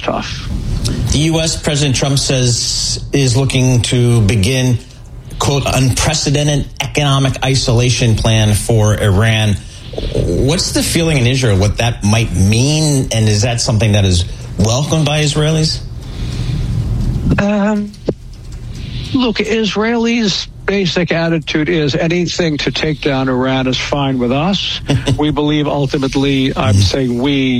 tough. The U.S., President Trump says, is looking to begin, quote, unprecedented economic isolation plan for Iran. What's the feeling in Israel, what that might mean? And is that something that is welcomed by Israelis? Look, Israelis' basic attitude is anything to take down Iran is fine with us. We believe ultimately, I'm saying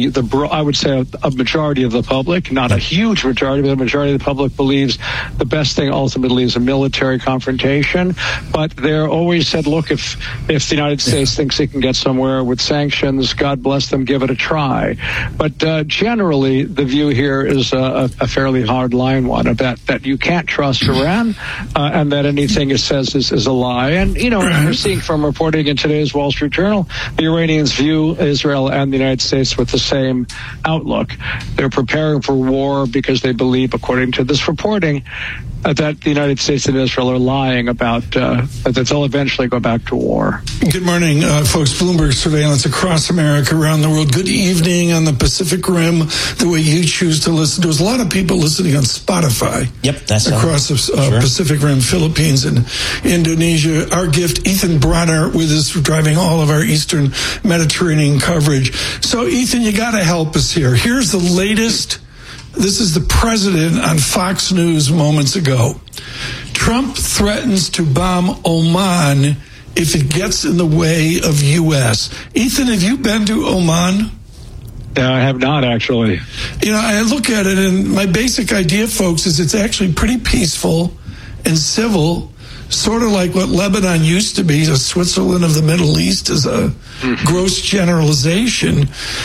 I would say a majority of the public, not a huge majority, but a majority of the public believes the best thing ultimately is a military confrontation. But they're always said, look, if the United States thinks it can get somewhere with sanctions, God bless them, give it a try. But generally, the view here is a fairly hard line one, that you can't trust Iran and that anything it says is a lie. And, we're seeing from reporting in today's Wall Street Journal, the Iranians view Israel and the United States with the same outlook. They're preparing for war because they believe, according to this reporting, that the United States and Israel are lying about that they'll eventually go back to war. Good morning, folks. Bloomberg surveillance across America, around the world. Good evening on the Pacific Rim, the way you choose to listen. There's a lot of people listening on Spotify. Yep, that's across the Pacific Rim, Philippines and Indonesia. Our gift, Ethan Bronner, with us, driving all of our Eastern Mediterranean coverage. So, Ethan, you got to help us here. Here's the latest. This is the president on Fox News moments ago. Trump threatens to bomb Oman if it gets in the way of U.S. Ethan, have you been to Oman? I have not, actually. I look at it, and my basic idea, folks, is it's actually pretty peaceful and civil, sort of like what Lebanon used to be. The Switzerland of the Middle East is a gross generalization.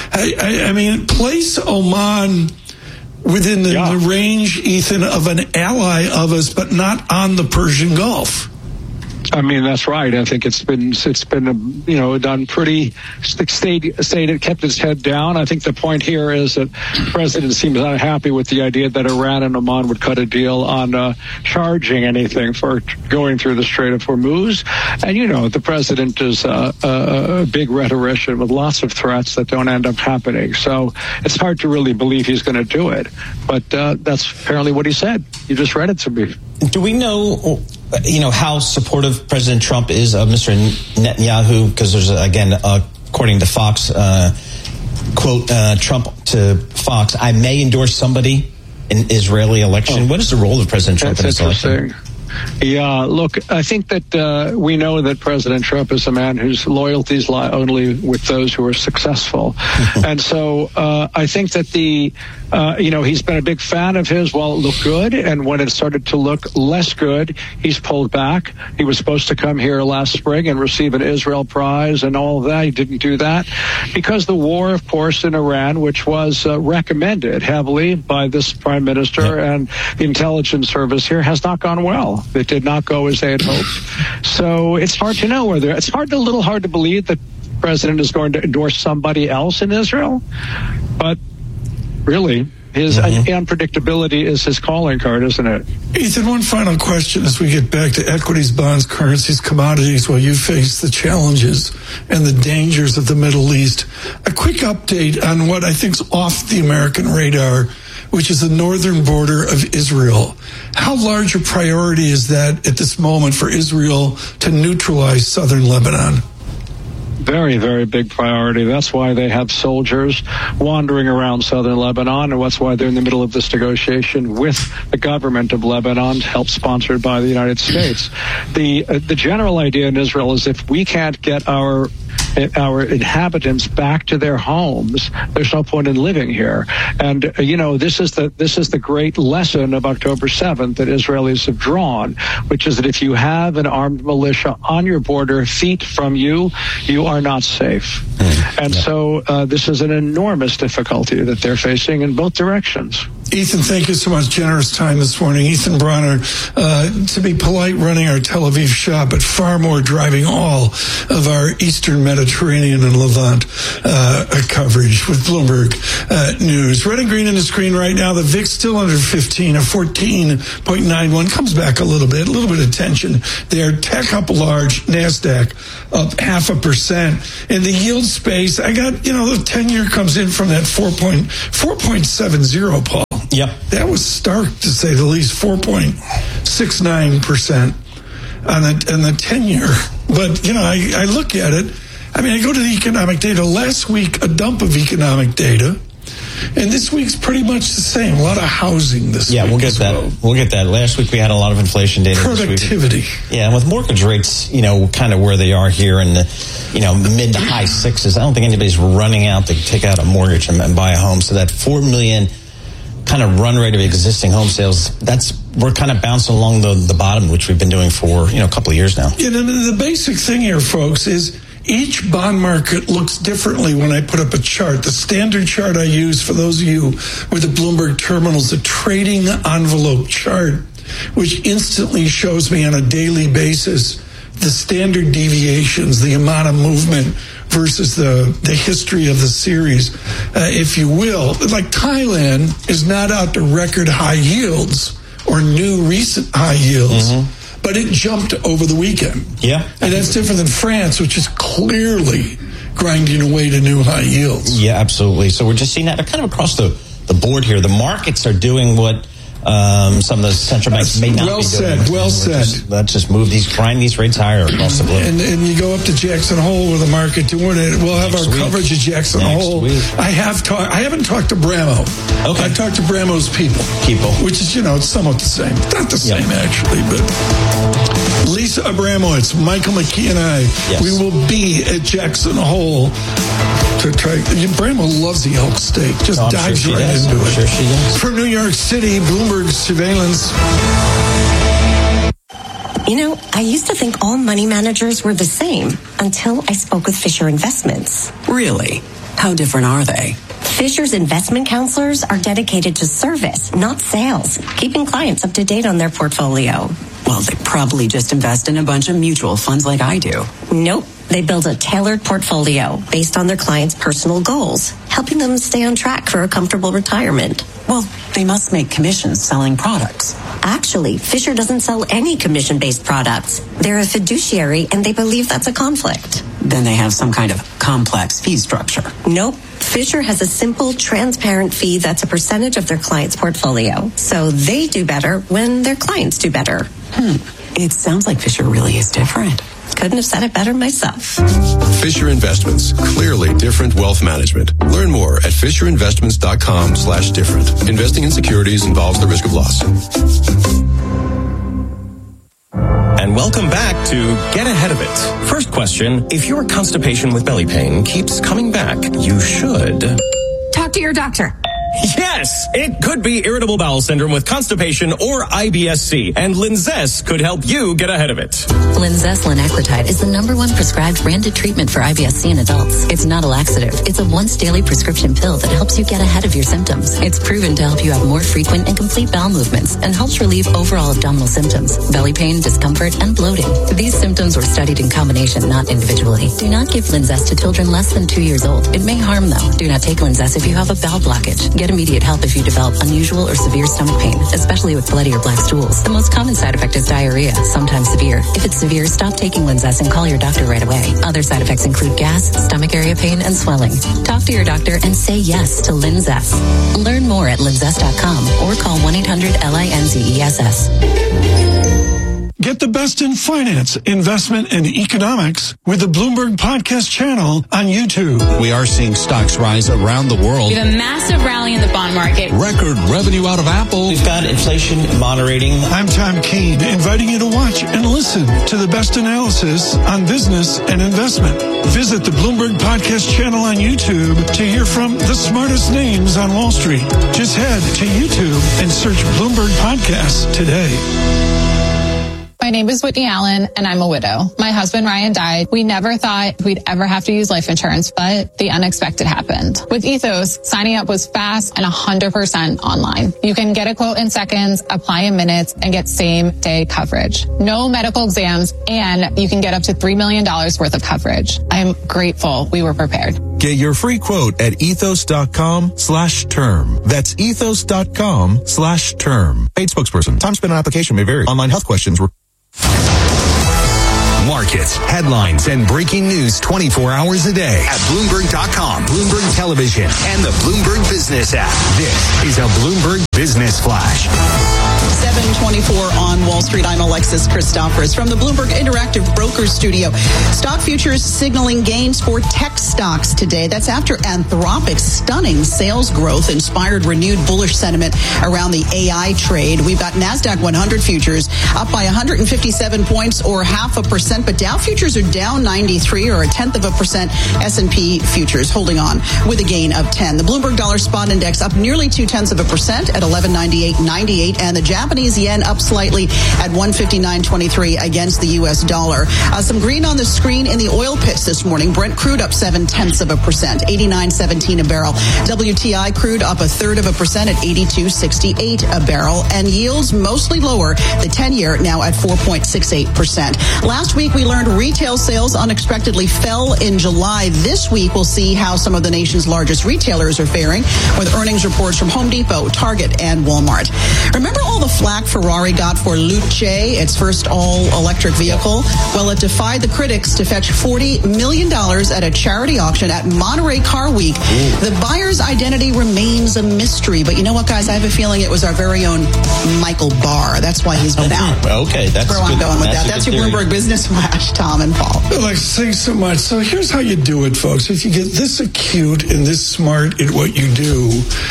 I mean, place Oman within the range, Ethan, of an ally of us, but not on the Persian Gulf. I mean, that's right. I think it's been done pretty. State kept its head down. I think the point here is that the president seems unhappy with the idea that Iran and Oman would cut a deal on charging anything for going through the Strait of Hormuz. And the president is a big rhetorician with lots of threats that don't end up happening. So it's hard to really believe he's going to do it. But that's apparently what he said. You just read it to me. Do we know, how supportive President Trump is of Mr. Netanyahu? Because there's, again, according to Fox, quote, Trump to Fox, I may endorse somebody in Israeli election. What is the role of President Trump in this election? Yeah, look, I think that we know that President Trump is a man whose loyalties lie only with those who are successful. And so I think that he's been a big fan of his while it looked good. And when it started to look less good, he's pulled back. He was supposed to come here last spring and receive an Israel Prize and all of that. He didn't do that because the war, of course, in Iran, which was recommended heavily by this prime minister and the intelligence service here, has not gone well. It did not go as they had hoped. So it's hard to know whether it's a little hard to believe that the president is going to endorse somebody else in Israel. But really, his unpredictability is his calling card, isn't it? Ethan, one final question as we get back to equities, bonds, currencies, commodities, while you face the challenges and the dangers of the Middle East. A quick update on what I think is off the American radar, which is the northern border of Israel. How large a priority is that at this moment for Israel to neutralize southern Lebanon? Very, very big priority. That's why they have soldiers wandering around southern Lebanon, and that's why they're in the middle of this negotiation with the government of Lebanon, help sponsored by the United States. The general idea in Israel is if we can't get our inhabitants back to their homes, there's no point in living here. And this is the great lesson of October 7th that Israelis have drawn, which is that if you have an armed militia on your border, feet from you, you are not safe. And so this is an enormous difficulty that they're facing in both directions. Ethan, thank you so much. Generous time this morning. Ethan Bronner, to be polite, running our Tel Aviv shop, but far more driving all of our Eastern Mediterranean and Levant coverage with Bloomberg News. Red and green in the screen right now. The VIX still under 15, a 14.91. Comes back a little bit of tension there. Tech up large, NASDAQ up 0.5%. In the yield space, I got, the 10-year comes in from that 4.70, Paul. Yep. That was stark, to say the least, 4.69% on the 10-year. But, I look at it. I go to the economic data. Last week, a dump of economic data. And this week's pretty much the same. A lot of housing this week. Yeah, we'll get that. Well. We'll get that. Last week we had a lot of inflation data. Productivity. This week. Yeah, and with mortgage rates, kind of where they are here in the, mid to high sixes, I don't think anybody's running out to take out a mortgage and buy a home. So that 4 million kind of run rate of existing home sales, we're kind of bouncing along the bottom, which we've been doing for, a couple of years now. Yeah, the basic thing here, folks, is each bond market looks differently when I put up a chart. The standard chart I use for those of you with the Bloomberg terminals, the trading envelope chart, which instantly shows me on a daily basis the standard deviations, the amount of movement versus the history of the series, if you will. Like Thailand is not out to record high yields or new recent high yields. Mm-hmm. But it jumped over the weekend. Yeah. And that's different than France, which is clearly grinding away to new high yields. Yeah, absolutely. So we're just seeing that kind of across the board here. The markets are doing what some of the central banks may not be doing. Well said. Let's just grind these rates higher across the globe. And you go up to Jackson Hole with the market doing it. We'll have our coverage of Jackson Hole. I haven't talked to Bramo. Okay. I talked to Bramo's people. Which is, it's somewhat the same. Not the same, actually, but Lisa Abramowitz, Michael McKee, and I, we will be at Jackson Hole to try. Bramo loves the elk steak. Just dives right into it. Sure she does. From New York City, Bloomberg Surveillance. I used to think all money managers were the same until I spoke with Fisher Investments. Really? How different are they? Fisher's investment counselors are dedicated to service, not sales, keeping clients up to date on their portfolio. Well, they probably just invest in a bunch of mutual funds like I do. Nope. They build a tailored portfolio based on their clients' personal goals, helping them stay on track for a comfortable retirement. Well, they must make commissions selling products. Actually, Fisher doesn't sell any commission-based products. They're a fiduciary, and they believe that's a conflict. Then they have some kind of complex fee structure. Nope. Fisher has a simple, transparent fee that's a percentage of their client's portfolio. So they do better when their clients do better. It sounds like Fisher really is different. Couldn't have said it better myself. Fisher Investments. Clearly different wealth management. Learn more at FisherInvestments.com/different. Investing in securities involves the risk of loss. And welcome back to Get Ahead of It. First question, if your constipation with belly pain keeps coming back, you should talk to your doctor. Yes, it could be irritable bowel syndrome with constipation or IBS-C, and Linzess could help you get ahead of it. Linzess linaclotide is the #1 prescribed branded treatment for IBS-C in adults. It's not a laxative. It's a once-daily prescription pill that helps you get ahead of your symptoms. It's proven to help you have more frequent and complete bowel movements and helps relieve overall abdominal symptoms, belly pain, discomfort, and bloating. These symptoms were studied in combination, not individually. Do not give Linzess to children less than 2 years old. It may harm, though. Do not take Linzess if you have a bowel blockage. Get immediate help if you develop unusual or severe stomach pain, especially with bloody or black stools. The most common side effect is diarrhea, sometimes severe. If it's severe, stop taking Linzess and call your doctor right away. Other side effects include gas, stomach area pain, and swelling. Talk to your doctor and say yes to Linzess. Learn more at linzess.com or call 1-800-LINZESS. Get the best in finance, investment, and economics with the Bloomberg Podcast channel on YouTube. We are seeing stocks rise around the world. We have a massive rally in the bond market. Record revenue out of Apple. We've got inflation moderating. I'm Tom Keene, inviting you to watch and listen to the best analysis on business and investment. Visit the Bloomberg Podcast channel on YouTube to hear from the smartest names on Wall Street. Just head to YouTube and search Bloomberg Podcasts today. My name is Whitney Allen, and I'm a widow. My husband, Ryan, died. We never thought we'd ever have to use life insurance, but the unexpected happened. With Ethos, signing up was fast and 100% online. You can get a quote in seconds, apply in minutes, and get same-day coverage. No medical exams, and you can get up to $3 million worth of coverage. I am grateful we were prepared. Get your free quote at ethos.com/term. That's ethos.com/term. Paid spokesperson. Time spent on application may vary. Online health questions were... Markets, headlines, and breaking news 24 hours a day at Bloomberg.com, Bloomberg Television, and the Bloomberg Business app. This is a Bloomberg Business Flash. 7:24 on Wall Street. I'm Alexis Christoforous from the Bloomberg Interactive Brokers Studio. Stock futures signaling gains for tech stocks today. That's after Anthropic's stunning sales growth inspired renewed bullish sentiment around the AI trade. We've got NASDAQ 100 futures up by 157 points or 0.5%, but Dow futures are down 93 or 0.1%. S&P futures holding on with a gain of 10. The Bloomberg Dollar Spot Index up nearly 0.2% at 1198.98, and the Japanese yen up slightly at 159.23 against the U.S. dollar. Some green on the screen in the oil pits this morning. Brent crude up 0.7%, 89.17 a barrel. WTI crude up 0.3% at 82.68 a barrel, and yields mostly lower. The 10-year now at 4.68%. Last week we learned retail sales unexpectedly fell in July. This week we'll see how some of the nation's largest retailers are faring with earnings reports from Home Depot, Target, and Walmart. Remember all the flack Ferrari got for Luce, its first all-electric vehicle? Well, it defied the critics to fetch $40 million at a charity auction at Monterey Car Week. The buyer's identity remains a mystery, but you know what, guys? I have a feeling it was our very own Michael Barr. That's why he's been out. Okay, that's where I'm going with that. That's your Bloomberg Business Flash, Tom and Paul. Alex, thanks so much. So here's how you do it, folks. If you get this acute and this smart at what you do,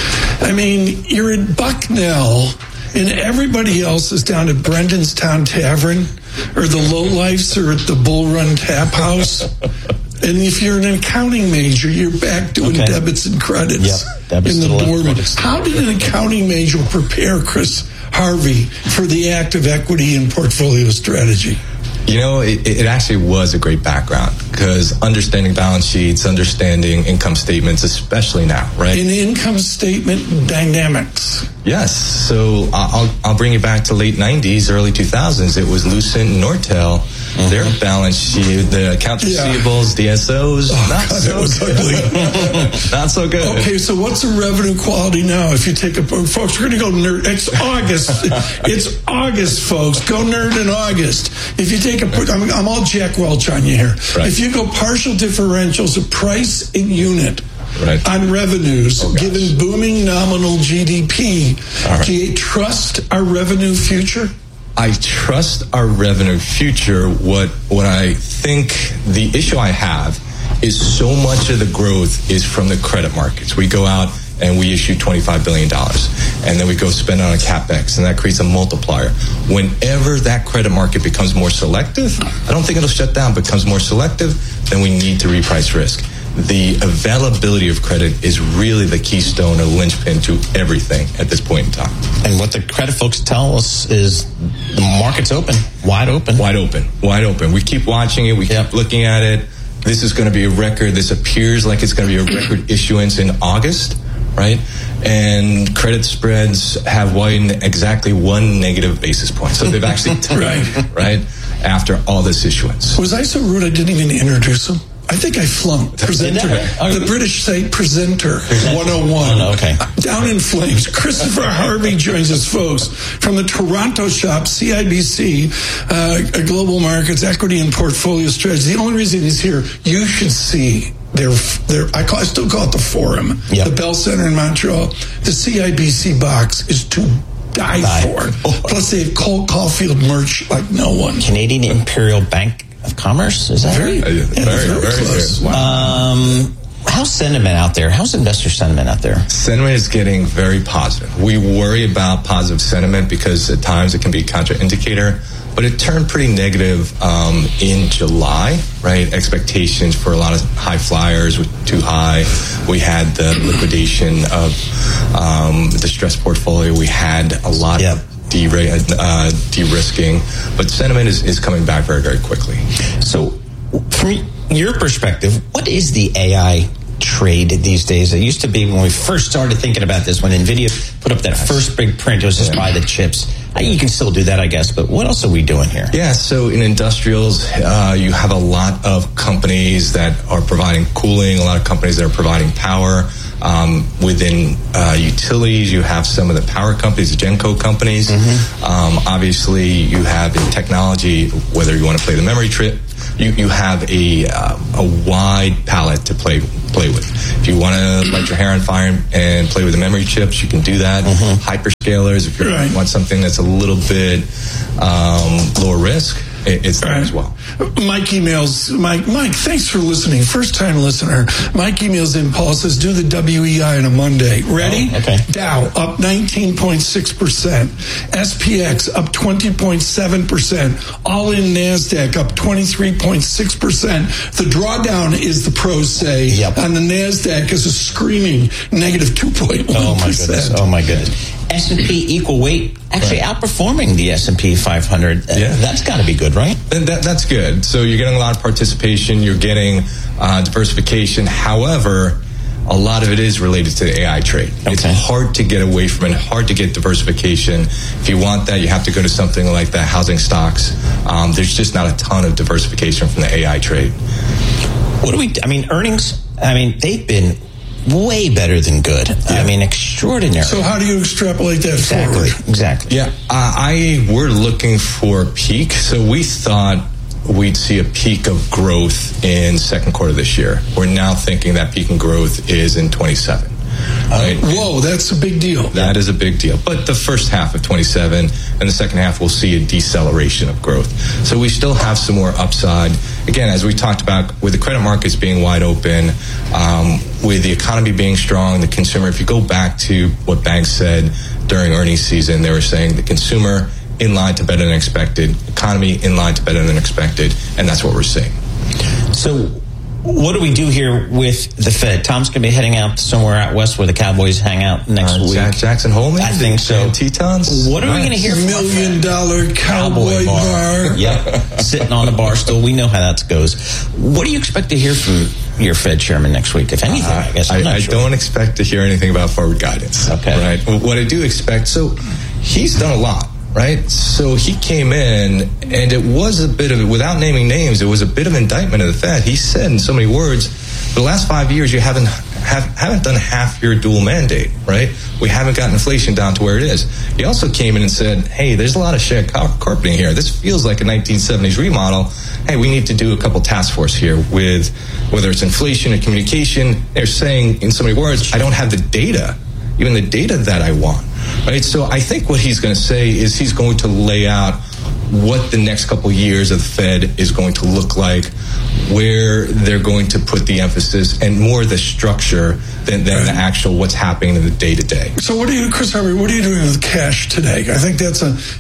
I mean, you're at Bucknell, and everybody else is down at Brendan's Town Tavern, or the Lowlifes are at the Bull Run Tap House. And if you're an accounting major, you're back doing debits and credits in the boardroom. How did an accounting major prepare Chris Harvey for the active equity and portfolio strategy? You know, it actually was a great background, because understanding balance sheets, understanding income statements, especially now, right? In income statement dynamics. Yes. So I'll bring you back to late 90s, early 2000s. It was Lucent and Nortel. Their balance sheet, the accounts receivables, DSOs, not so good. Not so good. Okay, so what's the revenue quality now? If you take folks, we're going to go nerd. It's August. It's August, folks. Go nerd in August. If you take I'm all Jack Welch on you here. Right. If you go partial differentials of price and unit on revenues, given booming nominal GDP, do you trust our revenue future? I trust our revenue future. What I think the issue I have is so much of the growth is from the credit markets. We go out and we issue $25 billion, and then we go spend it on a CapEx, and that creates a multiplier. Whenever that credit market becomes more selective, I don't think it'll shut down, but becomes more selective, then we need to reprice risk. The availability of credit is really the keystone or linchpin to everything at this point in time. And what the credit folks tell us is the market's open, wide open. Wide open, wide open. We keep watching it. We keep looking at it. This is going to be a record. This appears like it's going to be a record issuance in August, right? And credit spreads have widened exactly 1 negative basis point. So they've actually turned, right, after all this issuance. Was I so rude I didn't even introduce him? I think I flunked. Presenter. The British say presenter 101. Okay. Down in flames. Christopher Harvey joins us, folks, from the Toronto shop, CIBC, Global Markets, Equity and Portfolio Strategy. The only reason he's here, you should see I still call it the Forum, the Bell Center in Montreal. The CIBC box is to die for. Plus, they have Cole Caulfield merch like no one. Canadian Imperial Bank of Commerce, is that very close? Wow. How's sentiment out there? How's investor sentiment out there? Sentiment is getting very positive. We worry about positive sentiment because at times it can be a contraindicator, but it turned pretty negative in July, right? Expectations for a lot of high flyers were too high. We had the liquidation of the stress portfolio. We had a lot of de-risking, but sentiment is coming back very, very quickly. So from your perspective, what is the AI trade these days? It used to be when we first started thinking about this, when NVIDIA put up that first big print, it was just buy the chips. You can still do that, I guess, but what else are we doing here? Yeah, so in industrials, you have a lot of companies that are providing cooling, a lot of companies that are providing power. Within utilities, you have some of the power companies, the Genco companies. Obviously, you have in technology, whether you want to play the memory chip, you have a wide palette to play with. If you want to light your hair on fire and play with the memory chips, you can do that. Hyperscalers, if you want something that's a little bit lower risk, it's there as well. Mike emails, Mike, thanks for listening. First time listener. Mike emails in, Paul says, do the WEI on a Monday. Ready? Okay. Dow up 19.6%. SPX up 20.7%. All in NASDAQ up 23.6%. The drawdown, is the pros say, on the NASDAQ is a screaming negative 2.1%. Oh my goodness. S&P equal weight actually outperforming the S&P 500. That's got to be good, right? That's good. So you're getting a lot of participation. You're getting diversification. However, a lot of it is related to the AI trade. It's hard to get away from it, hard to get diversification. If you want that, you have to go to something like the housing stocks. There's just not a ton of diversification from the AI trade. Earnings, they've been way better than good. Extraordinary. So how do you extrapolate that forward? Exactly. Yeah, we're looking for a peak. So we thought we'd see a peak of growth in second quarter this year. We're now thinking that peak in growth is in 27. Right? Whoa, that's a big deal. That is a big deal. But the first half of 27 and the second half, we'll see a deceleration of growth. So we still have some more upside. Again, as we talked about, with the credit markets being wide open, with the economy being strong, the consumer, if you go back to what banks said during earnings season, they were saying the consumer in line to better than expected, economy in line to better than expected, and that's what we're seeing. So what do we do here with the Fed? Tom's going to be heading out somewhere out west where the Cowboys hang out next week. Jackson Hole, maybe? I think so. Tetons? What are we going to hear from $1 million Cowboy bar. Yep, sitting on the bar stool. We know how that goes. What do you expect to hear from your Fed chairman next week, if anything? I guess I don't expect to hear anything about forward guidance. Okay. Right. What I do expect, so he's done a lot. Right? So he came in, and it was a bit of, without naming names, it was a bit of indictment of the Fed. He said in so many words, for the last 5 years, you haven't done half your dual mandate, right? We haven't gotten inflation down to where it is. He also came in and said, hey, there's a lot of shared carpeting here. This feels like a 1970s remodel. Hey, we need to do a couple task force here with whether it's inflation or communication. They're saying in so many words, I don't have the data, even the data that I want. Right, so I think what he's going to say is he's going to lay out what the next couple of years of the Fed is going to look like, where they're going to put the emphasis, and more the structure than the actual what's happening in the day-to-day. So Chris Harvey, what are you doing with cash today? I think that's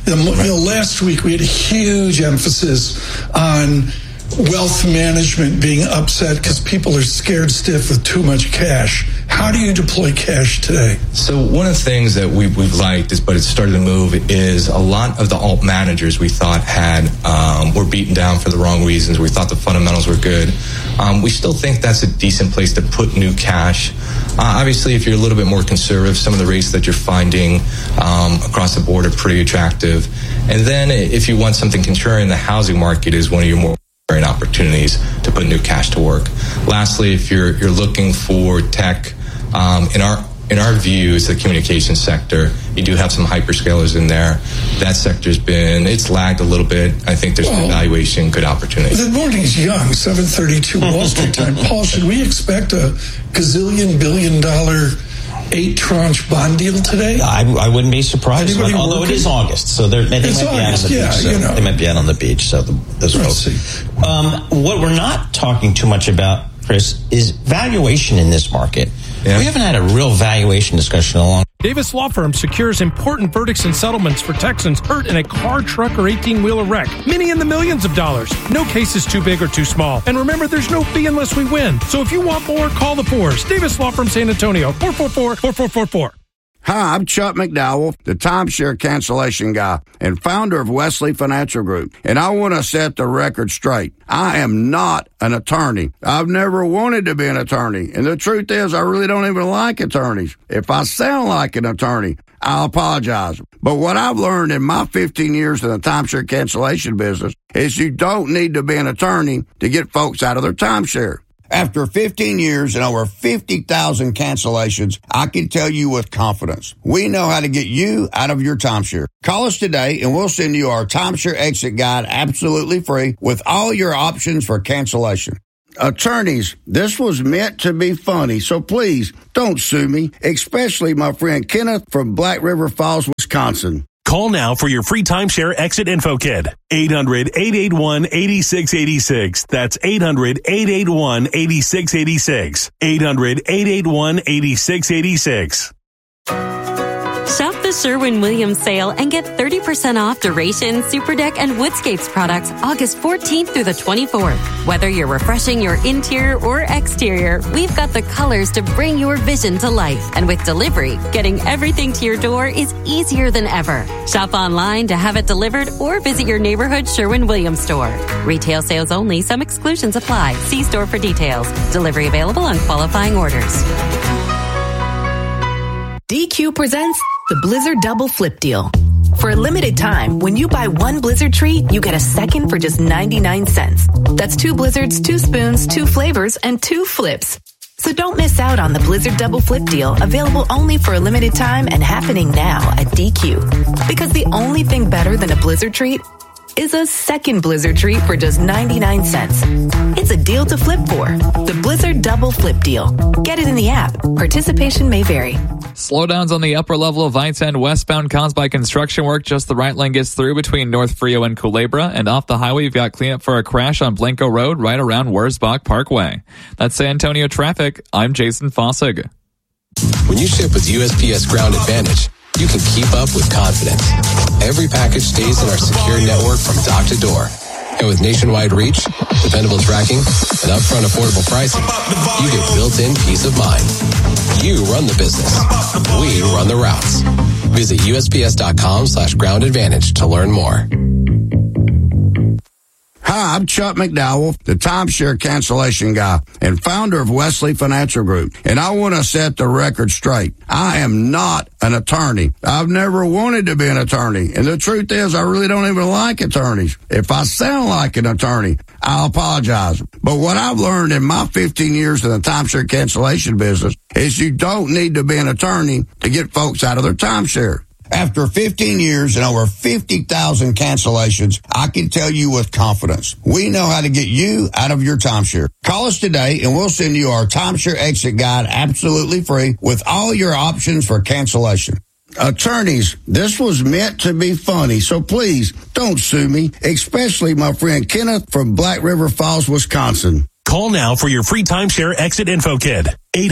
last week we had a huge emphasis on wealth management being upset because people are scared stiff with too much cash. How do you deploy cash today? So one of the things that we've liked is, but it started to move, is a lot of the alt managers we thought were beaten down for the wrong reasons. We thought the fundamentals were good. We still think that's a decent place to put new cash. Obviously, if you're a little bit more conservative, some of the rates that you're finding across the board are pretty attractive. And then if you want something contrarian, the housing market is one of your more opportunities to put new cash to work. Lastly, if you're looking for tech, in our view, it's the communication sector. You do have some hyperscalers in there. That sector's it's lagged a little bit. I think there's good valuation, good opportunity. The morning's young, 7:32 Wall Street time. Paul, should we expect a gazillion $billion 8-tranche bond deal today? I wouldn't be surprised. Although it is August, so they might be out on the beach. They might be out on the beach. So those folks. What we're not talking too much about, Chris, is valuation in this market. Yeah. We haven't had a real valuation discussion in a long time. Davis Law Firm secures important verdicts and settlements for Texans hurt in a car, truck, or 18-wheeler wreck. Many in the millions of dollars. No case is too big or too small. And remember, there's no fee unless we win. So if you want more, call the Fours. Davis Law Firm San Antonio, 444-4444. Hi, I'm Chuck McDowell, the timeshare cancellation guy and founder of Wesley Financial Group. And I want to set the record straight. I am not an attorney. I've never wanted to be an attorney. And the truth is, I really don't even like attorneys. If I sound like an attorney, I'll apologize. But what I've learned in my 15 years in the timeshare cancellation business is you don't need to be an attorney to get folks out of their timeshare. After 15 years and over 50,000 cancellations, I can tell you with confidence, we know how to get you out of your timeshare. Call us today and we'll send you our timeshare exit guide absolutely free with all your options for cancellation. Attorneys, this was meant to be funny, so please don't sue me, especially my friend Kenneth from Black River Falls, Wisconsin. Call now for your free timeshare exit info kit. 800-881-8686. That's 800-881-8686. 800-881-8686. Shop the Sherwin-Williams sale and get 30% off Duration, Superdeck, and Woodscapes products August 14th through the 24th. Whether you're refreshing your interior or exterior, we've got the colors to bring your vision to life. And with delivery, getting everything to your door is easier than ever. Shop online to have it delivered or visit your neighborhood Sherwin-Williams store. Retail sales only. Some exclusions apply. See store for details. Delivery available on qualifying orders. DQ presents the Blizzard Double Flip Deal. For a limited time, when you buy one Blizzard treat, you get a second for just 99 cents. That's 2 Blizzards, 2 spoons, 2 flavors, and 2 flips. So don't miss out on the Blizzard Double Flip Deal, available only for a limited time and happening now at DQ. Because the only thing better than a Blizzard treat is a second Blizzard treat for just 99 cents. It's a deal to flip for. The Blizzard Double Flip Deal. Get it in the app. Participation may vary. Slowdowns on the upper level of I-10 westbound caused by construction work. Just the right lane gets through between North Frio and Culebra. And off the highway, you've got cleanup for a crash on Blanco Road right around Wurzbach Parkway. That's San Antonio traffic. I'm Jason Fossig. When you ship with USPS Ground Advantage, you can keep up with confidence. Every package stays in our secure network from dock to door. And with nationwide reach, dependable tracking, and upfront affordable pricing, you get built-in peace of mind. You run the business. We run the routes. Visit USPS.com/Ground Advantage to learn more. Hi, I'm Chuck McDowell, the timeshare cancellation guy and founder of Wesley Financial Group. And I want to set the record straight. I am not an attorney. I've never wanted to be an attorney. And the truth is, I really don't even like attorneys. If I sound like an attorney, I'll apologize. But what I've learned in my 15 years in the timeshare cancellation business is you don't need to be an attorney to get folks out of their timeshare. After 15 years and over 50,000 cancellations, I can tell you with confidence, we know how to get you out of your timeshare. Call us today and we'll send you our timeshare exit guide absolutely free with all your options for cancellation. Attorneys, this was meant to be funny, so please don't sue me, especially my friend Kenneth from Black River Falls, Wisconsin. Call now for your free timeshare exit info kit.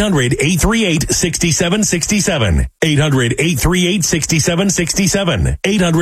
800-838-6767. 800-838-6767.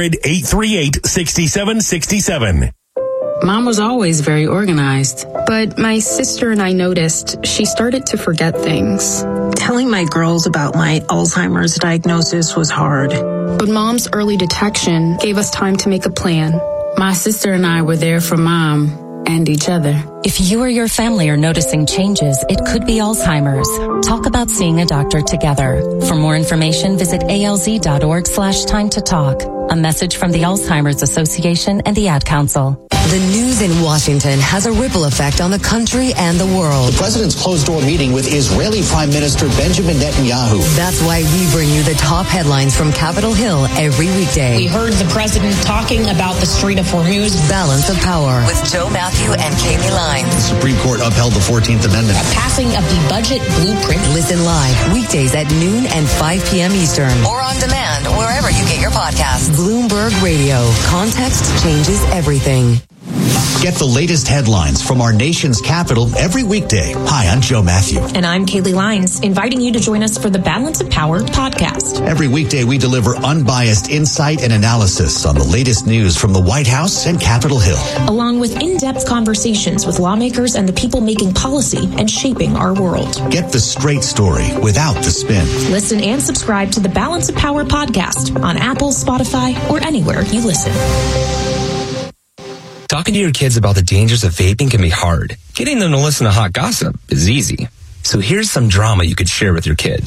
800-838-6767. Mom was always very organized, but my sister and I noticed she started to forget things. Telling my girls about my Alzheimer's diagnosis was hard. But Mom's early detection gave us time to make a plan. My sister and I were there for Mom and each other. If you or your family are noticing changes, it could be Alzheimer's. Talk about seeing a doctor together. For more information, visit alz.org/time to talk. A message from the Alzheimer's Association and the Ad Council. The news in Washington has a ripple effect on the country and the world. The president's closed-door meeting with Israeli Prime Minister Benjamin Netanyahu. That's why we bring you the top headlines from Capitol Hill every weekday. We heard the president talking about the Strait of Hormuz. Balance of Power with Joe Matthew and Kami Lyons. The Supreme Court upheld the 14th Amendment. A passing of the budget blueprint. Listen live weekdays at noon and 5 p.m. Eastern. Or on demand wherever you get your podcasts. Bloomberg Radio. Context changes everything. Get the latest headlines from our nation's capital every weekday. Hi, I'm Joe Matthew. And I'm Kaylee Lyons, inviting you to join us for the Balance of Power podcast. Every weekday, we deliver unbiased insight and analysis on the latest news from the White House and Capitol Hill, along with in-depth conversations with lawmakers and the people making policy and shaping our world. Get the straight story without the spin. Listen and subscribe to the Balance of Power podcast on Apple, Spotify, or anywhere you listen. Talking to your kids about the dangers of vaping can be hard. Getting them to listen to hot gossip is easy. So here's some drama you could share with your kid.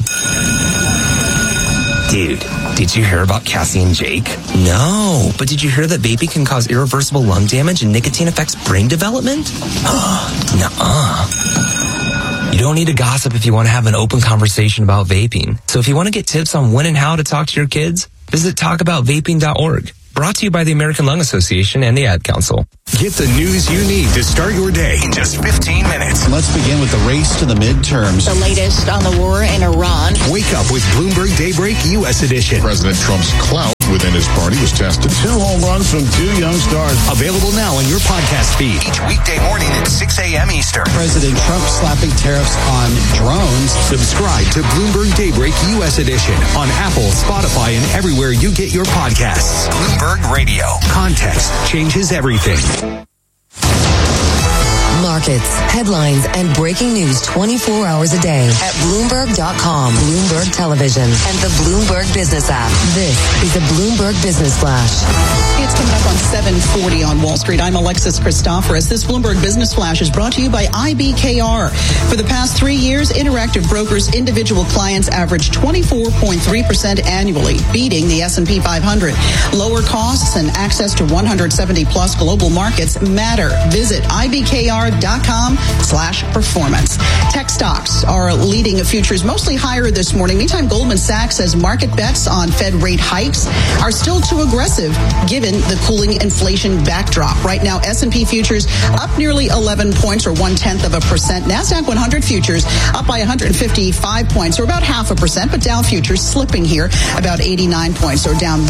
Dude, did you hear about Cassie and Jake? No, but did you hear that vaping can cause irreversible lung damage and nicotine affects brain development? Nuh-uh. You don't need to gossip if you want to have an open conversation about vaping. So if you want to get tips on when and how to talk to your kids, visit talkaboutvaping.org. Brought to you by the American Lung Association and the Ad Council. Get the news you need to start your day in just 15 minutes. Let's begin with the race to the midterms. The latest on the war in Iran. Wake up with Bloomberg Daybreak U.S. Edition. President Trump's clout within his party was tested. 2 home runs from 2 young stars. Available now on your podcast feed. Each weekday morning at 6 a.m. Eastern. President Trump slapping tariffs on drones. Subscribe to Bloomberg Daybreak U.S. Edition on Apple, Spotify, and everywhere you get your podcasts. Bloomberg Radio. Context changes everything. Markets, headlines, and breaking news 24 hours a day at Bloomberg.com, Bloomberg Television, and the Bloomberg Business app. This is the Bloomberg Business Flash. It's coming up on 7:40 on Wall Street. I'm Alexis Christoforous. This Bloomberg Business Flash is brought to you by IBKR. For the past 3 years, Interactive Brokers' individual clients averaged 24.3% annually, beating the S&P 500. Lower costs and access to 170-plus global markets matter. Visit IBKR.com/performance. Tech stocks are leading futures mostly higher this morning. Meantime, Goldman Sachs says market bets on Fed rate hikes are still too aggressive given the cooling inflation backdrop. Right now, S&P futures up nearly 11 points or 0.1%. NASDAQ 100 futures up by 155 points or about 0.5%, but Dow futures slipping here about 89 points or down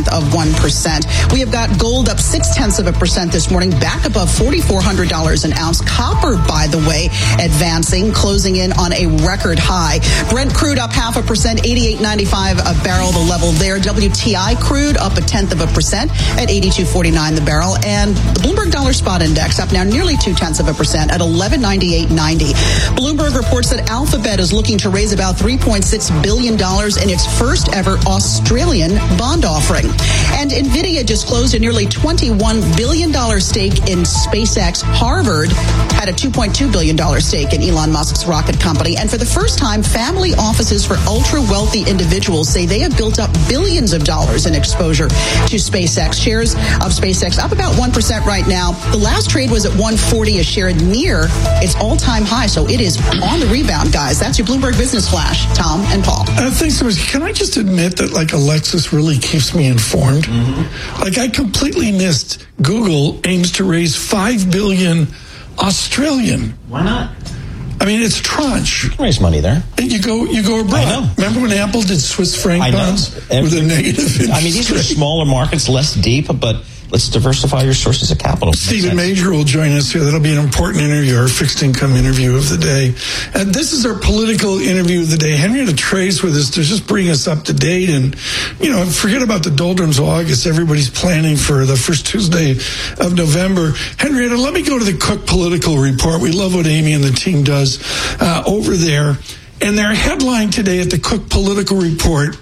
0.1%. We have got gold up 0.6% this morning, back above $4,400 an ounce. Copper, by the way, advancing, closing in on a record high. Brent crude up 0.5%, 88.95 a barrel, the level there. WTI crude up 0.1% at 82.49 the barrel. And the Bloomberg Dollar Spot Index up now nearly 0.2% at 1198.90. Bloomberg reports that Alphabet is looking to raise about $3.6 billion in its first ever Australian bond offering. And NVIDIA just closed a nearly $21 billion stake in SpaceX. Harvard had a $2.2 billion stake in Elon Musk's rocket company. And for the first time, family offices for ultra-wealthy individuals say they have built up billions of dollars in exposure to SpaceX. Shares of SpaceX up about 1% right now. The last trade was at $140 a share, near its all-time high. So it is on the rebound, guys. That's your Bloomberg Business Flash. Tom and Paul. Thanks so much. Can I just admit that, Alexis really keeps me informed? Mm-hmm. I completely missed Google aims to raise $5 billion Australian. Why not? I mean, it's tranche. You can raise money there. And you go abroad. I know. Remember when Apple did Swiss franc bonds with a negative interest I mean, these are smaller markets, less deep, but let's diversify your sources of capital. Stephen Major will join us here. That'll be an important interview, our fixed income interview of the day. And this is our political interview of the day. Henrietta Trey's with us to just bring us up to date. And, forget about the doldrums of August. Everybody's planning for the first Tuesday of November. Henrietta, let me go to the Cook Political Report. We love what Amy and the team does over there. And their headline today at the Cook Political Report,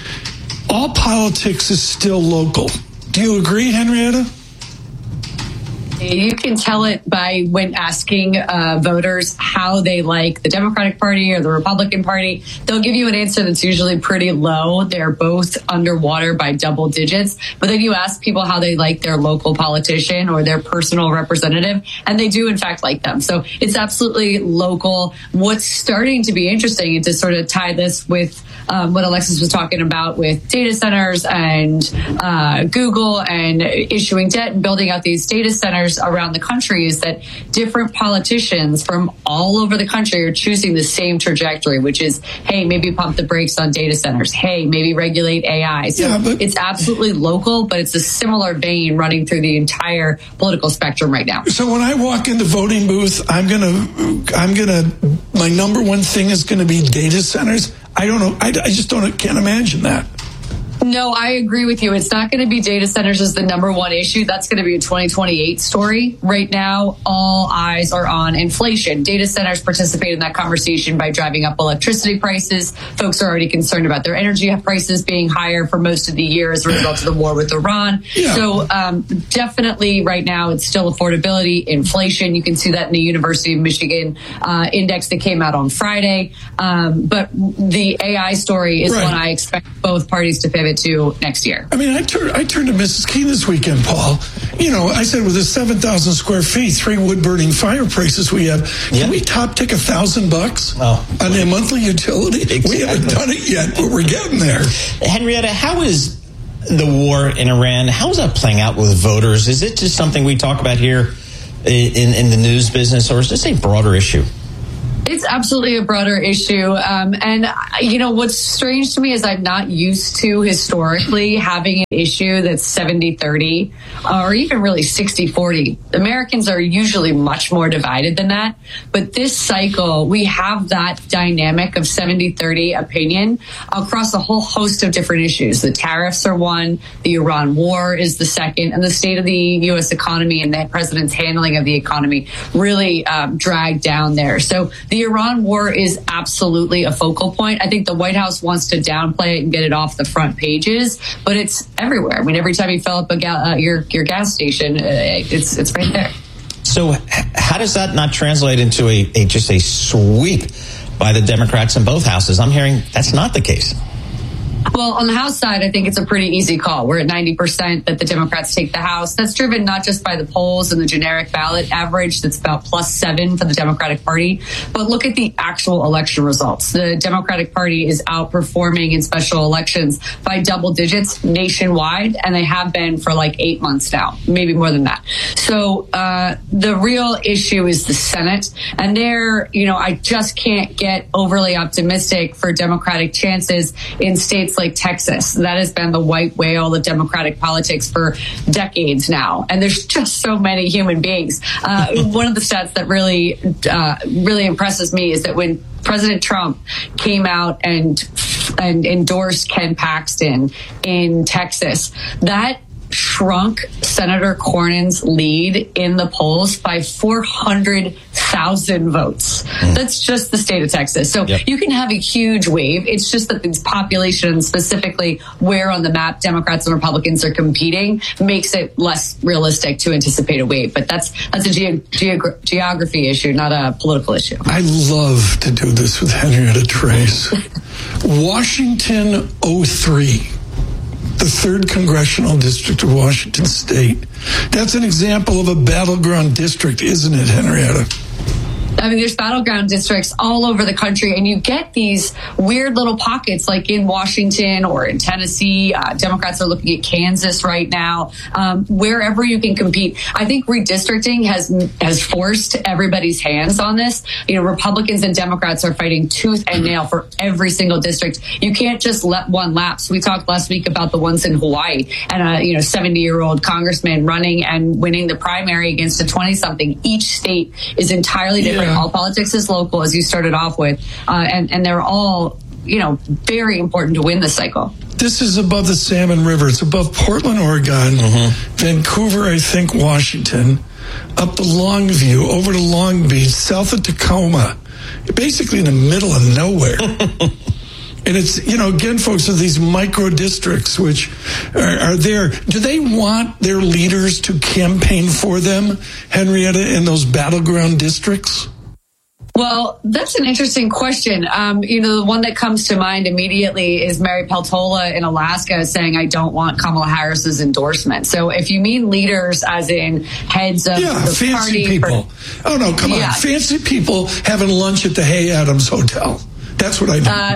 all politics is still local. Do you agree, Henrietta? You can tell it by when asking voters how they like the Democratic Party or the Republican Party. They'll give you an answer that's usually pretty low. They're both underwater by double digits. But then you ask people how they like their local politician or their personal representative, and they do, in fact, like them. So it's absolutely local. What's starting to be interesting, and to sort of tie this with what Alexis was talking about with data centers and Google and issuing debt and building out these data centers, centers around the country is that different politicians from all over the country are choosing the same trajectory, which is, hey, maybe pump the brakes on data centers. Hey, maybe regulate AI. So it's absolutely local, but it's a similar vein running through the entire political spectrum right now. So when I walk in the voting booth, my number one thing is going to be data centers. I don't know. I just can't imagine that. No, I agree with you. It's not going to be data centers as the number one issue. That's going to be a 2028 story. Right now, all eyes are on inflation. Data centers participate in that conversation by driving up electricity prices. Folks are already concerned about their energy prices being higher for most of the year as a result of the war with Iran. Yeah. So definitely right now, it's still affordability, inflation. You can see that in the University of Michigan index that came out on Friday. But the AI story is one I expect both parties to pivot to next year. I mean, I turned to Mrs. Keene this weekend, Paul. You know, I said with the 7,000 square feet, 3 wood-burning fireplaces we have, can we top take $1,000 on a monthly utility? Exactly. We haven't done it yet, but we're getting there. Henrietta, how is the war in Iran, how is that playing out with voters? Is it just something we talk about here in the news business, or is this a broader issue? It's absolutely a broader issue. And, you know, what's strange to me is I'm not used to historically having an issue that's 70-30 or even really 60-40. Americans are usually much more divided than that. But this cycle, we have that dynamic of 70-30 opinion across a whole host of different issues. The tariffs are one, the Iran war is the second, and the state of the U.S. economy and the president's handling of the economy really dragged down there. So the Iran war is absolutely a focal point. I think the White House wants to downplay it and get it off the front pages, but it's everywhere. I mean, every time you fill up your gas station, it's right there. So how does that not translate into just a sweep by the Democrats in both houses? I'm hearing that's not the case. Well, on the House side, I think it's a pretty easy call. We're at 90% that the Democrats take the House. That's driven not just by the polls and the generic ballot average that's about +7 for the Democratic Party, but look at the actual election results. The Democratic Party is outperforming in special elections by double digits nationwide, and they have been for like 8 months now, maybe more than that. So the real issue is the Senate, and there, you know, I just can't get overly optimistic for Democratic chances in states like Texas. That has been the white whale of Democratic politics for decades now. And there's just so many human beings. One of the stats that really impresses me is that when President Trump came out and endorsed Ken Paxton in Texas, that shrunk Senator Cornyn's lead in the polls by 400,000 votes. That's just the state of Texas. So you can have a huge wave. It's just that these populations, specifically where on the map Democrats and Republicans are competing, makes it less realistic to anticipate a wave. But that's a geography issue, not a political issue. I love to do this with Henrietta Trace. Washington 03. The 3rd Congressional District of Washington State. That's an example of a battleground district, isn't it, Henrietta? I mean, there's battleground districts all over the country, and you get these weird little pockets like in Washington or in Tennessee. Democrats are looking at Kansas right now. Wherever you can compete. I think redistricting has forced everybody's hands on this. You know, Republicans and Democrats are fighting tooth and nail for every single district. You can't just let one lapse. We talked last week about the ones in Hawaii and a 70-year-old congressman running and winning the primary against a 20-something. Each state is entirely different. All politics is local, as you started off with, and they're all, very important to win this cycle. This is above the Salmon River. It's above Portland, Oregon, Vancouver, I think, Washington, up to Longview, over to Long Beach, south of Tacoma, basically in the middle of nowhere. And it's, again, folks, are these micro districts which are there. Do they want their leaders to campaign for them, Henrietta, in those battleground districts? Well, that's an interesting question. The one that comes to mind immediately is Mary Peltola in Alaska saying, I don't want Kamala Harris's endorsement. So if you mean leaders as in heads of the fancy party. People. Oh, no, come on. Fancy people having lunch at the Hay Adams Hotel. That's what I do.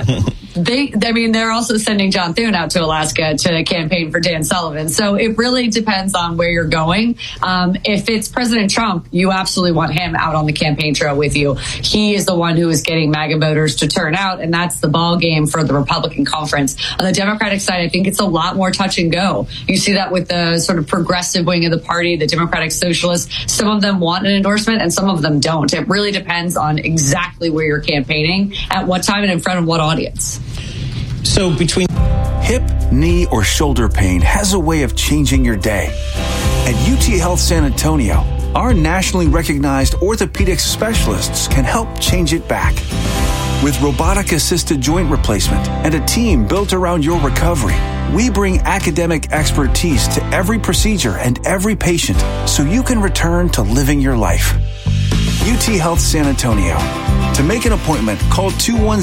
They're also sending John Thune out to Alaska to campaign for Dan Sullivan. So it really depends on where you're going. If it's President Trump, you absolutely want him out on the campaign trail with you. He is the one who is getting MAGA voters to turn out, and that's the ball game for the Republican conference. On the Democratic side, I think it's a lot more touch and go. You see that with the sort of progressive wing of the party, the Democratic Socialists. Some of them want an endorsement and some of them don't. It really depends on exactly where you're campaigning, at what time, and in front of what audience. So between hip, knee, or shoulder pain has a way of changing your day. At UT Health San Antonio, our nationally recognized orthopedic specialists can help change it back. With robotic-assisted joint replacement and a team built around your recovery, we bring academic expertise to every procedure and every patient so you can return to living your life. UT Health San Antonio. To make an appointment, call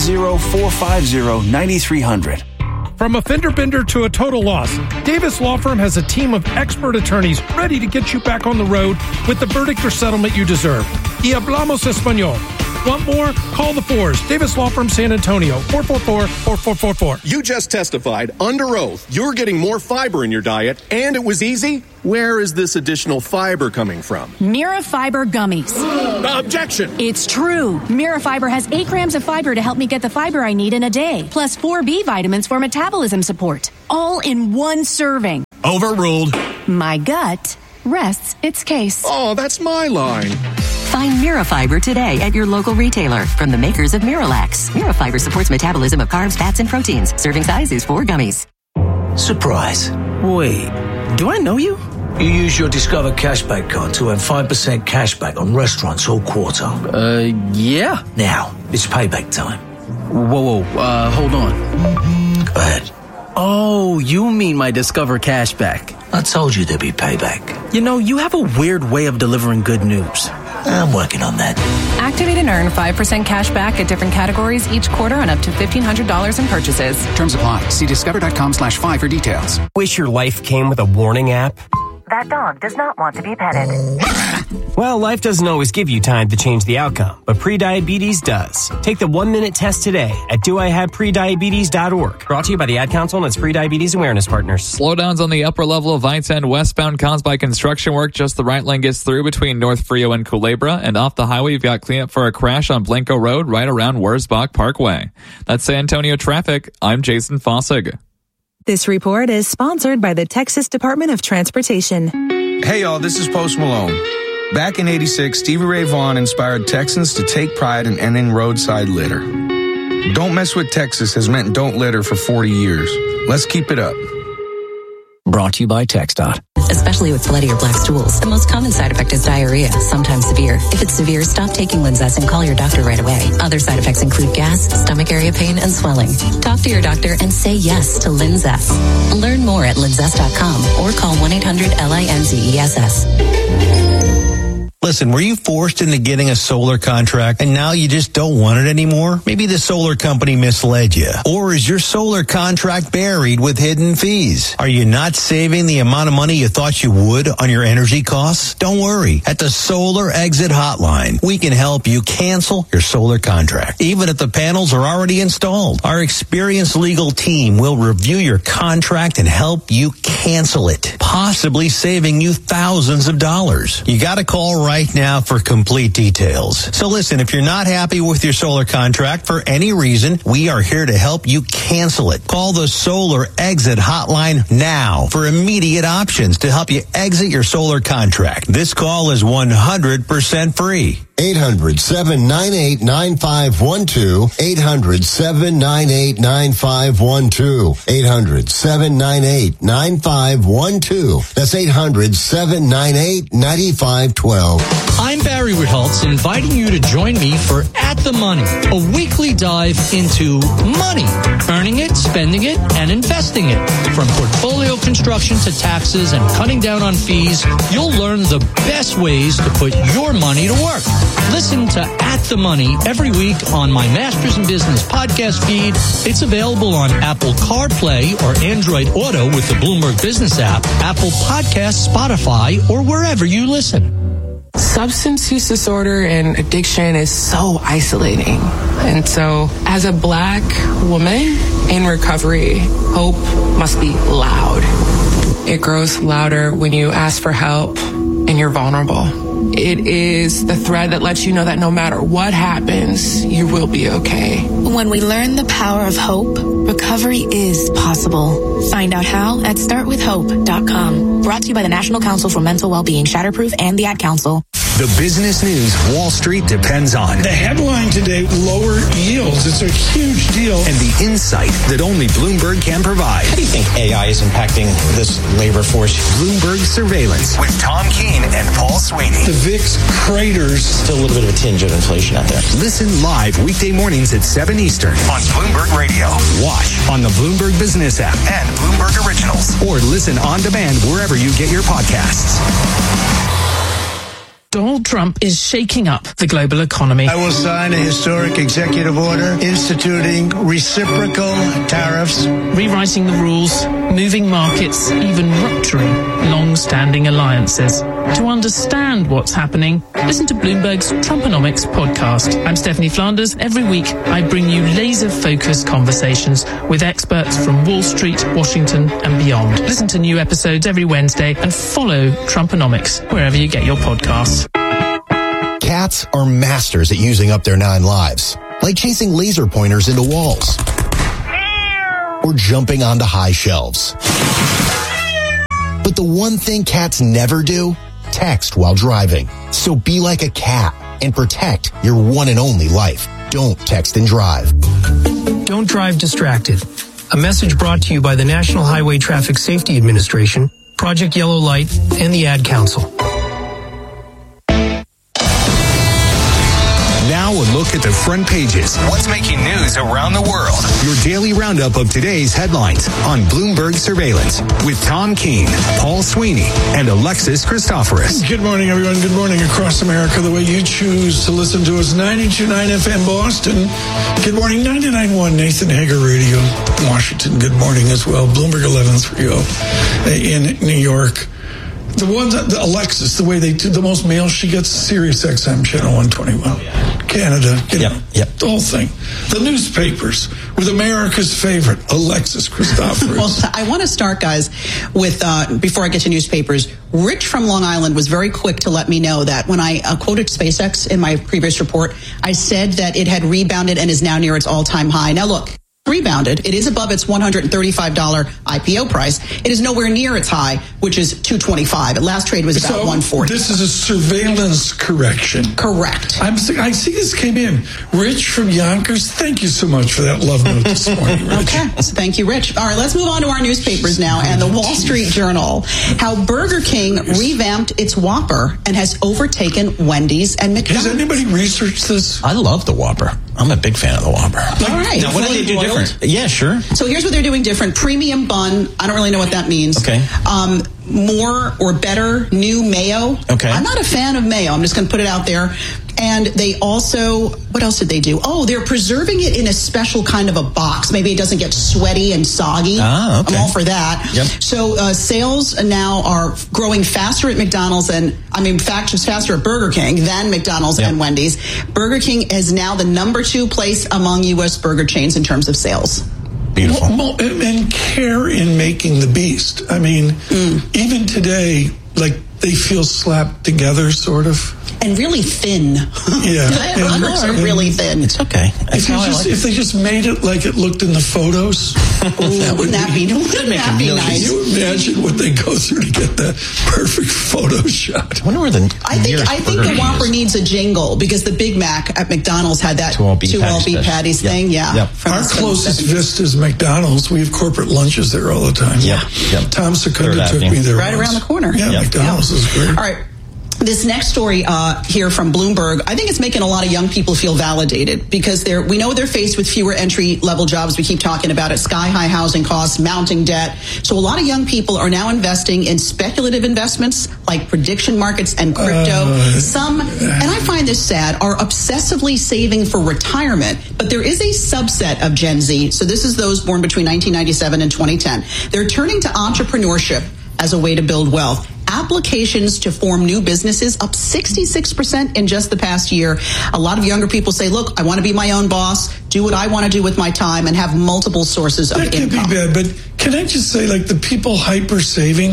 210-450-9300. From a fender bender to a total loss, Davis Law Firm has a team of expert attorneys ready to get you back on the road with the verdict or settlement you deserve. Y hablamos español. Want more? Call the Fours. Davis Law Firm San Antonio, 444-4444. You just testified under oath you're getting more fiber in your diet, and it was easy? Where is this additional fiber coming from? Mira Fiber Gummies. Objection! It's true. Mira Fiber has 8 grams of fiber to help me get the fiber I need in a day, plus 4 B vitamins for metabolism support. All in one serving. Overruled. My gut rests its case. Oh, that's my line. Find Mira Fiber today at your local retailer from the makers of Miralax. Mira Fiber supports metabolism of carbs, fats, and proteins. Serving size is 4 gummies. Surprise. Wait, do I know you? You use your Discover Cashback card to earn 5% cashback on restaurants all quarter. Yeah. Now, it's payback time. Whoa, hold on. Go ahead. Oh, you mean my Discover Cashback. I told you there'd be payback. You know, you have a weird way of delivering good news. I'm working on that. Activate and earn 5% cash back at different categories each quarter on up to $1,500 in purchases. Terms apply. See discover.com/5 for details. Wish your life came with a warning app? That dog does not want to be petted. Well, life doesn't always give you time to change the outcome, but prediabetes does. Take the 1-minute test today at doihaveprediabetes.org. Brought to you by the Ad Council and its Prediabetes Awareness Partners. Slowdowns on the upper level of I-10 westbound caused by construction work. Just the right lane gets through between North Frio and Culebra. And off the highway, you've got cleanup for a crash on Blanco Road right around Wurzbach Parkway. That's San Antonio traffic. I'm Jason Fossig. This report is sponsored by the Texas Department of Transportation. Hey y'all, this is Post Malone. Back in '86, Stevie Ray Vaughan inspired Texans to take pride in ending roadside litter. Don't Mess with Texas has meant don't litter for 40 years. Let's keep it up. Brought to you by TxDOT. Especially with Bloody or black stools, the most common side effect is diarrhea, sometimes severe. If it's severe, stop taking Linzess and call your doctor right away. Other side effects include gas, stomach area pain, and swelling. Talk to your doctor and say yes to Linzess. Learn more at linzess.com or call 1-800-LINZESS. Listen, were you forced into getting a solar contract and now you just don't want it anymore? Maybe the solar company misled you. Or is your solar contract buried with hidden fees? Are you not saving the amount of money you thought you would on your energy costs? Don't worry. At the Solar Exit Hotline, we can help you cancel your solar contract, even if the panels are already installed. Our experienced legal team will review your contract and help you cancel it, possibly saving you thousands of dollars. You got to call right now for complete details. So listen, if you're not happy with your solar contract for any reason, we are here to help you cancel it. Call the Solar Exit Hotline now for immediate options to help you exit your solar contract. This call is 100% free. 800-798-9512. 800-798-9512. 800-798-9512. That's 800-798-9512. I'm Barry Ritholtz, inviting you to join me for At the Money, a weekly dive into money, earning it, spending it, and investing it. From portfolio construction to taxes and cutting down on fees, you'll learn the best ways to put your money to work. Listen to At the Money every week on my Masters in Business podcast feed. It's available on Apple CarPlay or Android Auto with the Bloomberg Business app, Apple Podcasts, Spotify, or wherever you listen. Substance use disorder and addiction is so isolating. And so as a Black woman in recovery, hope must be loud. It grows louder when you ask for help and you're vulnerable. It is the thread that lets you know that no matter what happens, you will be okay. When we learn the power of hope, recovery is possible. Find out how at startwithhope.com. Brought to you by the National Council for Mental Wellbeing, Shatterproof, and the Ad Council. The business news Wall Street depends on. The headline today, lower yields. It's a huge deal. And the insight that only Bloomberg can provide. How do you think AI is impacting this labor force? Bloomberg Surveillance with Tom Keene and Paul Sweeney. The VIX craters. Still a little bit of a tinge of inflation out there. Listen live weekday mornings at 7 Eastern on Bloomberg Radio. Watch on the Bloomberg Business app and Bloomberg Originals. Or listen on demand wherever you get your podcasts. Donald Trump is shaking up the global economy. I will sign a historic executive order instituting reciprocal tariffs, rewriting the rules, moving markets, even rupturing long-standing alliances. To understand what's happening, listen to Bloomberg's Trumponomics podcast. I'm Stephanie Flanders. Every week, I bring you laser-focused conversations with experts from Wall Street, Washington, and beyond. Listen to new episodes every Wednesday and follow Trumponomics wherever you get your podcasts. Cats are masters at using up their 9 lives, like chasing laser pointers into walls or jumping onto high shelves. But the one thing cats never do, text while driving. So be like a cat and protect your one and only life. Don't text and drive. Don't drive distracted. A message brought to you by the National Highway Traffic Safety Administration, Project Yellow Light, and the Ad Council. Now a look at the front pages. What's making news around the world? Your daily roundup of today's headlines on Bloomberg Surveillance with Tom Keene, Paul Sweeney, and Alexis Christoforous. Good morning, everyone. Good morning across America. The way you choose to listen to us, 92.9 FM Boston. Good morning, 99.1 Nathan Hager Radio, Washington. Good morning as well. Bloomberg 1130 in New York. The one that Alexis, the way they do the most mail she gets, Sirius XM channel 121, Canada, the whole thing. The newspapers with America's favorite, Alexis Christoforous. Well, I want to start, guys, with before I get to newspapers. Rich from Long Island was very quick to let me know that when I quoted SpaceX in my previous report, I said that it had rebounded and is now near its all-time high. Now, look. Rebounded. It is above its $135 IPO price. It is nowhere near its high, which is $225. At last trade was about $140. This is a surveillance correction. Correct. I see this came in. Rich from Yonkers, thank you so much for that love note this morning, Rich. Okay. So thank you, Rich. All right, let's move on to our newspapers now and the Wall Street Journal. How Burger King revamped its Whopper and has overtaken Wendy's and McDonald's. Has anybody researched this? I love the Whopper. I'm a big fan of the Whopper. All right. Now, what do they do different? Yeah, sure. So here's what they're doing different. Premium bun. I don't really know what that means. Okay. More or better new mayo. Okay. I'm not a fan of mayo. I'm just going to put it out there. And they also, what else did they do? Oh, they're preserving it in a special kind of a box. Maybe it doesn't get sweaty and soggy. Ah, okay. I'm all for that. Yep. So sales now are growing faster at McDonald's faster at Burger King than McDonald's and Wendy's. Burger King is now the number 2 place among U.S. burger chains in terms of sales. Beautiful. Well, and care in making the beast. I mean, even today, like, they feel slapped together, sort of. And really thin. Yeah. The burgers are really thin. It's okay. If they just made it like it looked in the photos, wouldn't that be nice? Can you imagine what they go through to get that perfect photo shot? I wonder where I think the Whopper needs a jingle because the Big Mac at McDonald's had that two all beef patties thing. Yeah. Yep. Our closest Vista is McDonald's. We have corporate lunches there all the time. Yep. Tom Secunda took me there right around the corner. Yeah, McDonald's is great. All right. This next story here from Bloomberg, I think it's making a lot of young people feel validated because we know they're faced with fewer entry-level jobs. We keep talking about it, sky-high housing costs, mounting debt. So a lot of young people are now investing in speculative investments like prediction markets and crypto. Some, and I find this sad, are obsessively saving for retirement. But there is a subset of Gen Z, so this is those born between 1997 and 2010. They're turning to entrepreneurship as a way to build wealth. applications to form new businesses up 66% in just the past year. A lot of younger people say, look, I want to be my own boss, do what I want to do with my time, and have multiple sources of income. That can be bad, but can I just say, like, the people hyper saving,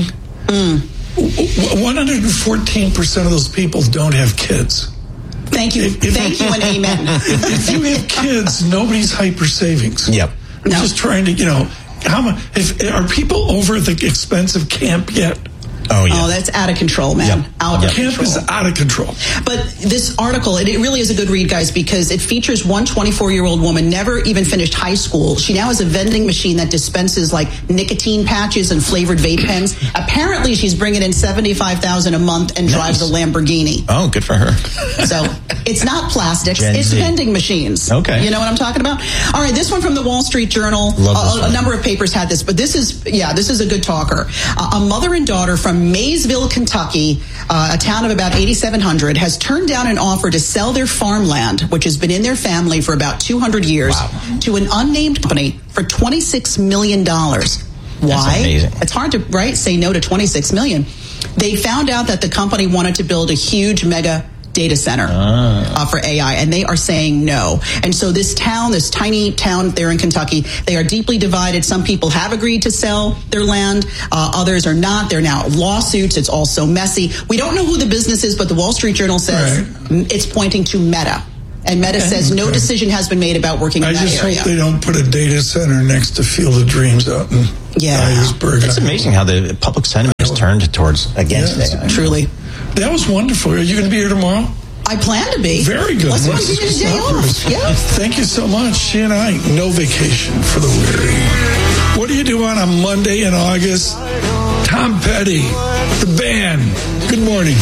114% of those people don't have kids. Thank you. Thank you and amen. If you have kids, nobody's hyper savings. Yep. I'm just trying to, how much, are people over the expense of camp yet? Oh, yeah. Oh, that's out of control, man. Out of Camp control. is out of control. But this article, it really is a good read, guys, because it features one 24-year-old woman, never even finished high school. She now has a vending machine that dispenses like nicotine patches and flavored vape pens. Apparently, she's bringing in $75,000 a month and drives a Lamborghini. Oh, good for her. So it's not plastics, Gen it's Z. vending machines. Okay. You know what I'm talking about? All right, this one from the Wall Street Journal. A number of papers had this, but this is a good talker. A mother and daughter from Maysville, Kentucky, a town of about 8,700, has turned down an offer to sell their farmland, which has been in their family for about 200 years, to an unnamed company for $26 million. Why? amazing. It's hard to say no to $26 million. They found out that the company wanted to build a huge mega data center for AI, and they are saying no. And so this tiny town there in Kentucky, they are deeply divided. Some people have agreed to sell their land, others are not. They're now lawsuits. It's all so messy. We don't know who the business is, but the Wall Street Journal says it's pointing to Meta. And Meta says no decision has been made about working in that area. I just hope they don't put a data center next to Field of Dreams out in Dyersburg. It's amazing how the public sentiment has turned against AI. Truly. That was wonderful. Are you going to be here tomorrow? I plan to be. Very good. Let's give you a day off. Yeah. Thank you so much. She and I, no vacation for the weary. What do you do on a Monday in August? Tom Petty, the band. Good morning.